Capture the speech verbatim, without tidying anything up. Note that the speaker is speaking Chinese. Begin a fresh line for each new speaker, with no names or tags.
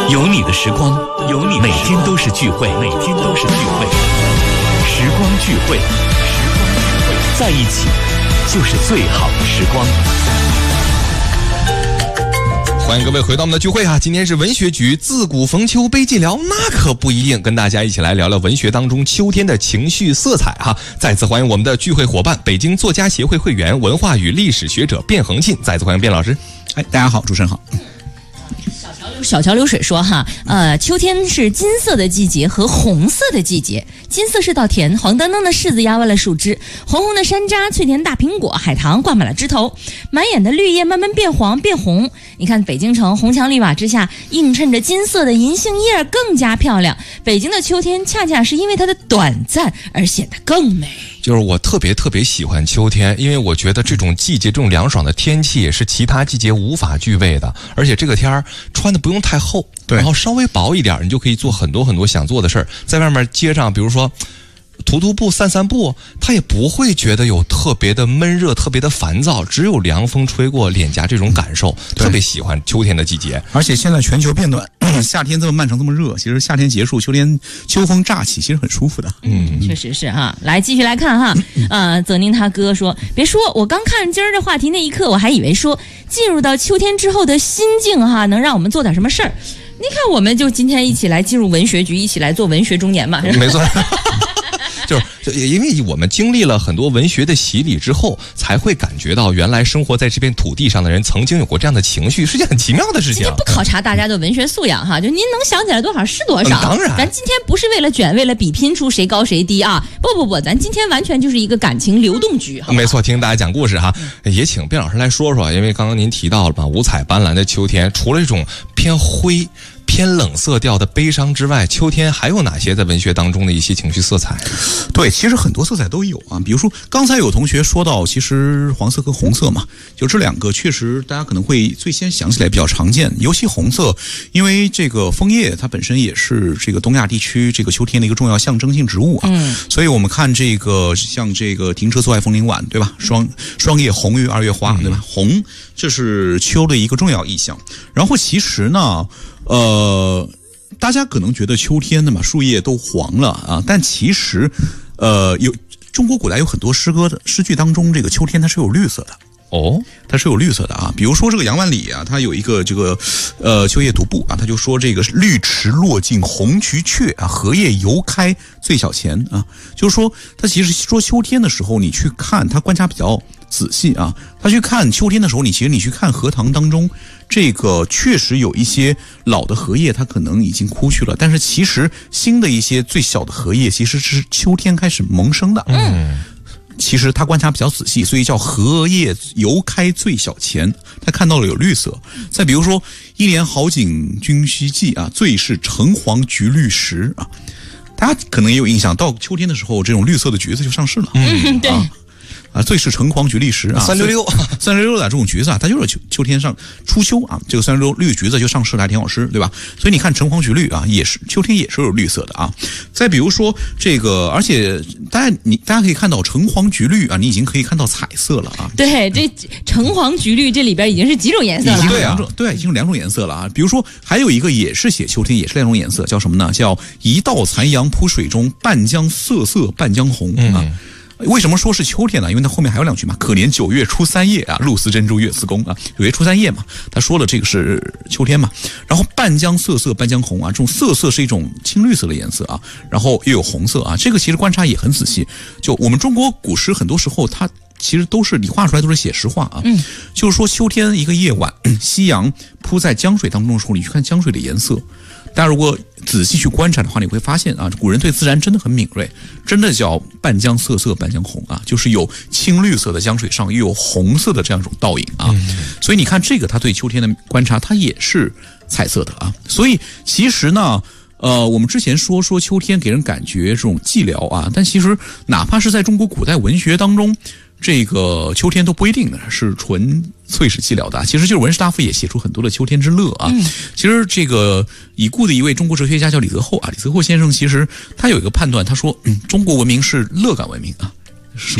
有你的时光，有你每天都是聚会，每天都是聚会。时光聚会，时光聚会，在一起就是最好的时光。
欢迎各位回到我们的聚会啊！今天是文学局自古逢秋悲寂寥，那可不一定，跟大家一起来聊聊文学当中秋天的情绪色彩哈。再次欢迎我们的聚会伙伴，北京作家协会会员、文化与历史学者卞恒庆。再次欢迎卞老师。
哎，大家好，主持人好。
小桥流水说哈，呃，秋天是金色的季节和红色的季节。金色是稻田，黄澄澄的柿子压弯了树枝，红红的山楂、脆甜大苹果、海棠挂满了枝头，满眼的绿叶慢慢变黄变红。你看北京城红墙绿瓦之下，映衬着金色的银杏叶更加漂亮。北京的秋天恰恰是因为它的短暂而显得更美。
就是我特别特别喜欢秋天，因为我觉得这种季节、这种凉爽的天气是其他季节无法具备的，而且这个天儿穿的不用太厚，然后稍微薄一点，你就可以做很多很多想做的事儿。在外面街上，比如说涂涂步、散散步，他也不会觉得有特别的闷热、特别的烦躁，只有凉风吹过脸颊这种感受。特别喜欢秋天的季节。
而且现在全球变暖，夏天这么漫长这么热，其实夏天结束，秋天秋风乍起，其实很舒服的。
嗯，确实是哈。来继续来看哈，呃，泽宁他哥说，别说我刚看今儿的话题那一刻，我还以为说进入到秋天之后的心境哈，能让我们做点什么事儿。你看，我们就今天一起来进入文学局，一起来做文学中年嘛。
没错。就是因为我们经历了很多文学的洗礼之后，才会感觉到原来生活在这片土地上的人曾经有过这样的情绪，是件很奇妙的事情。
今天不考察大家的文学素养哈，就您能想起来多少是多少。
嗯、当然，
咱今天不是为了卷，为了比拼出谁高谁低啊！不不不，咱今天完全就是一个感情流动局。
没错，听大家讲故事哈，也请卞老师来说说，因为刚刚您提到了吧，五彩斑斓的秋天，除了这种偏灰、偏冷色调的悲伤之外，秋天还有哪些在文学当中的一些情绪色彩？
对，其实很多色彩都有啊。比如说刚才有同学说到，其实黄色和红色嘛，就这两个确实大家可能会最先想起来比较常见。尤其红色，因为这个枫叶它本身也是这个东亚地区这个秋天的一个重要象征性植物啊。嗯，所以我们看这个像这个停车坐爱枫林晚，对吧？双双叶红于二月花，对吧？红，这是秋的一个重要意象。然后其实呢，呃，大家可能觉得秋天的嘛，树叶都黄了啊，但其实，呃，有中国古代有很多诗歌的诗句当中，这个秋天它是有绿色的。哦，它是有绿色的啊，比如说这个杨万里啊，他有一个这个呃秋夜独步啊，他就说这个绿池落尽红菊雀啊，荷叶犹开最小前啊，就是说他其实说秋天的时候，你去看他观察比较仔细啊，他去看秋天的时候，你其实你去看荷塘当中，这个确实有一些老的荷叶，它可能已经枯去了，但是其实新的一些最小的荷叶，其实是秋天开始萌生的。嗯。其实他观察比较仔细，所以叫荷叶犹开最小前，他看到了有绿色。再比如说一帘好景君须记啊，最是橙黄橘绿时啊，大家可能也有印象，到秋天的时候，这种绿色的橘子就上市了。
嗯，对。
啊啊，最是橙黄橘绿时啊，
三六六
三六六的这种橘子啊，它就是秋秋天上初秋啊，这个三六六绿橘子就上市了，还挺好吃，对吧？所以你看橙黄橘绿啊，也是秋天也是有绿色的啊。再比如说这个，而且大家你大家可以看到橙黄橘绿啊，你已经可以看到彩色了啊。
对，这橙黄橘绿这里边已经是几种颜色了？
对啊，对，已经有两种颜色了啊。比如说还有一个也是写秋天，也是两种颜色，叫什么呢？叫一道残阳铺水中，半江瑟瑟半江红啊。嗯，为什么说是秋天呢？因为它后面还有两句嘛，可怜九月初三夜啊，露似珍珠月似弓啊，九月初三夜嘛，他说了这个是秋天嘛。然后半江瑟瑟半江红啊，这种瑟瑟是一种青绿色的颜色啊，然后又有红色啊，这个其实观察也很仔细。就我们中国古诗很多时候它其实都是你画出来都是写实画啊，嗯，就是说秋天一个夜晚，夕阳铺在江水当中的时候，你去看江水的颜色。大家如果仔细去观察的话，你会发现啊，古人对自然真的很敏锐，真的叫半江瑟瑟半江红啊，就是有青绿色的江水上又有红色的这样一种倒影啊。嗯、所以你看这个他对秋天的观察，它也是彩色的啊。所以其实呢，呃，我们之前说说秋天给人感觉这种寂寥啊，但其实哪怕是在中国古代文学当中，这个秋天都不一定的是纯粹是寂寥的，其实就是文士大夫也写出很多的秋天之乐啊。嗯、其实这个已故的一位中国哲学家叫李泽厚啊，李泽厚先生其实他有一个判断，他说，嗯，中国文明是乐感文明啊。